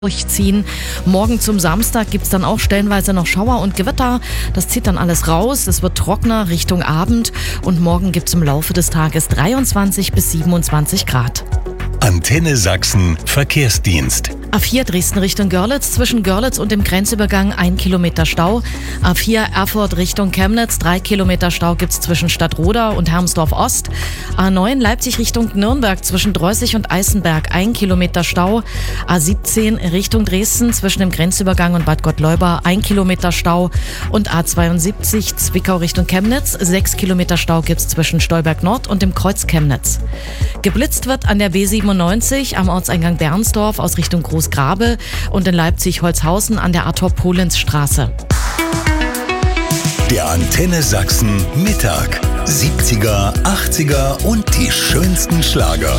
durchziehen. Morgen zum Samstag gibt es dann auch stellenweise noch Schauer und Gewitter. Das zieht dann alles raus. Es wird trockener Richtung Abend und morgen gibt es im Laufe des Tages 23 bis 27 Grad. Antenne Sachsen Verkehrsdienst. A4 Dresden Richtung Görlitz, zwischen Görlitz und dem Grenzübergang 1 Kilometer Stau. A4 Erfurt Richtung Chemnitz, 3 Kilometer Stau gibt's zwischen Stadtroda und Hermsdorf Ost. A9 Leipzig Richtung Nürnberg, zwischen Dreußig und Eisenberg, 1 Kilometer Stau. A17 Richtung Dresden, zwischen dem Grenzübergang und Bad Gottleuba, 1 Kilometer Stau. Und A72 Zwickau Richtung Chemnitz, 6 Kilometer Stau gibt's zwischen Stolberg Nord und dem Kreuz Chemnitz. Geblitzt wird an der B97 am Ortseingang Bernsdorf aus Richtung Großgrabe und in Leipzig-Holzhausen an der Arthur-Polenz-Straße. Der Antenne Sachsen Mittag. 70er, 80er und die schönsten Schlager.